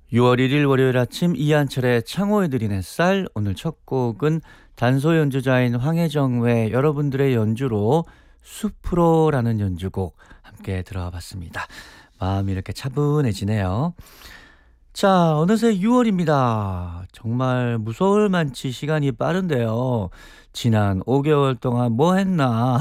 6월 1일 월요일 아침 이한철의 창호에 드린 햇살. 오늘 첫 곡은 단소 연주자인 황혜정 외 여러분들의 연주로 숲으로라는 연주곡 함께 들어와 봤습니다. 마음이 이렇게 차분해지네요. 자, 어느새 6월입니다. 정말 무서울 만치 시간이 빠른데요. 지난 5개월 동안 뭐 했나?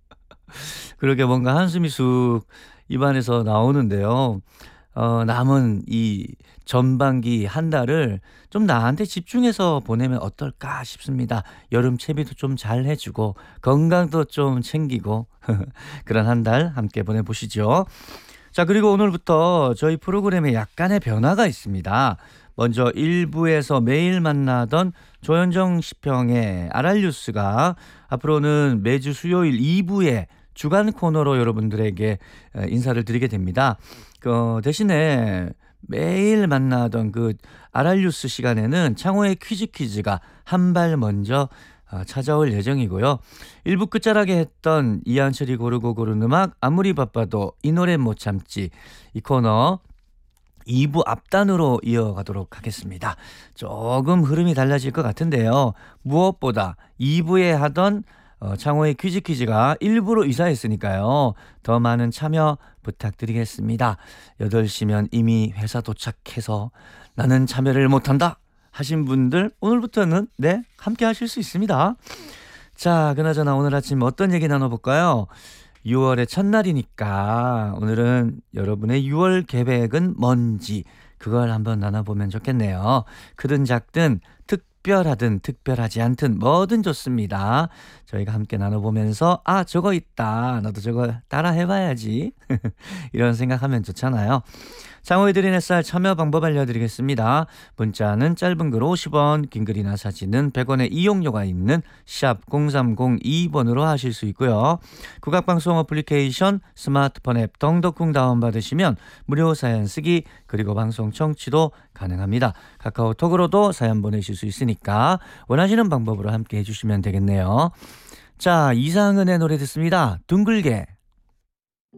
그렇게 뭔가 한숨이 쑥 입안에서 나오는데요. 남은 이 전반기 한 달을 좀 나한테 집중해서 보내면 어떨까 싶습니다. 여름 채비도 좀 잘 해주고 건강도 좀 챙기고 그런 한 달 함께 보내보시죠. 자, 그리고 오늘부터 저희 프로그램에 약간의 변화가 있습니다. 먼저 1부에서 매일 만나던 조현정 시평의 아랄뉴스가 앞으로는 매주 수요일 2부에 주간 코너로 여러분들에게 인사를 드리게 됩니다. 대신에 매일 만나던 그 아랄뉴스 시간에는 창호의 퀴즈가 한 발 먼저 찾아올 예정이고요. 1부 끝자락에 했던 이한철이 고르고 고른 음악, 아무리 바빠도 이 노래 못 참지, 이 코너 2부 앞단으로 이어가도록 하겠습니다. 조금 흐름이 달라질 것 같은데요. 무엇보다 2부에 하던 창호의 퀴즈가 1부로 이사했으니까요. 더 많은 참여 부탁드리겠습니다. 8시면 이미 회사 도착해서 나는 참여를 못한다 하신 분들 오늘부터는 함께 하실 수 있습니다. 자, 그나저나 오늘 아침 어떤 얘기 나눠볼까요? 6월의 첫날이니까 오늘은 여러분의 6월 계획은 뭔지 그걸 한번 나눠보면 좋겠네요. 크든 작든 특별하든 특별하지 않든 뭐든 좋습니다. 저희가 함께 나눠보면서 저거 있다, 나도 저거 따라 해봐야지 이런 생각하면 좋잖아요. 창호에 드린 햇살 참여 방법 알려드리겠습니다. 문자는 짧은 글 50원, 긴 글이나 사진은 100원의 이용료가 있는 샵 0302번으로 하실 수 있고요. 국악방송 어플리케이션 스마트폰 앱 덩덕궁 다운받으시면 무료 사연 쓰기 그리고 방송 청취도 가능합니다. 카카오톡으로도 사연 보내실 수 있으니까 원하시는 방법으로 함께 해주시면 되겠네요. 자, 이상은의 노래 듣습니다. 둥글게.